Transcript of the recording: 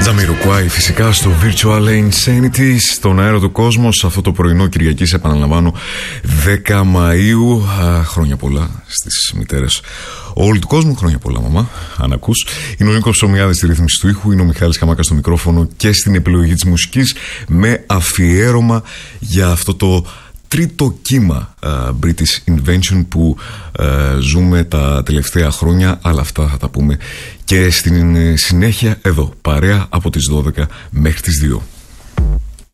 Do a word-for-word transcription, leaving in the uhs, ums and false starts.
Jamiroquai φυσικά στο Virtual Insanity, στον αέρα του κόσμος, αυτό το πρωινό Κυριακής, επαναλαμβάνω, δέκα Μαΐου. Α, χρόνια πολλά στις μητέρες όλου του κόσμου. Χρόνια πολλά, μαμά, αν ακούς. Είναι ο Νίκος Ψωμιάδης στη ρύθμιση του ήχου, είναι ο Μιχάλης Καμάκας στο μικρόφωνο και στην επιλογή της μουσικής, με αφιέρωμα για αυτό το τρίτο κύμα uh, British Invention που uh, ζούμε τα τελευταία χρόνια, αλλά αυτά θα τα πούμε και στην συνέχεια εδώ, παρέα από τις δώδεκα μέχρι τις δύο.